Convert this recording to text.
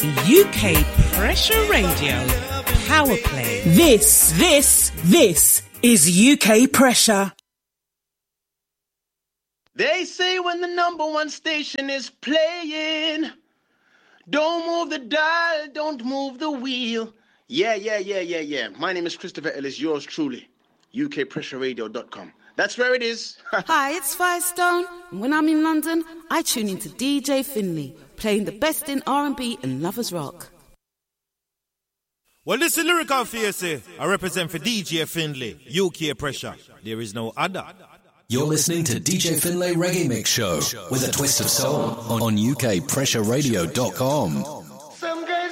UK Pressure Radio Power Play. This is UK Pressure. They say when the number one station is playing, don't move the dial, don't move the wheel. Yeah. My name is Christopher Ellis, yours truly, UKPressureRadio.com. That's where it is. Hi, it's Firestone. And when I'm in London, I tune into DJ Finley, playing the best in R&B and lovers rock. Well, this is Lyrical Fierce. I represent for DJ Finley, UK Pressure. There is no other. You're listening to DJ Finlay Reggae Mix Show with a twist of soul on UKPressureRadio.com.